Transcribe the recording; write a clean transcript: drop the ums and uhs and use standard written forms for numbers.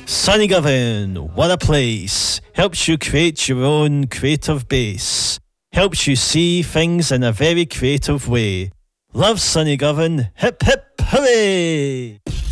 Sunnygovern, what a place. Helps you create your own creative base. Helps you see things in a very creative way. Love Sunnygovern, hip hip hooray!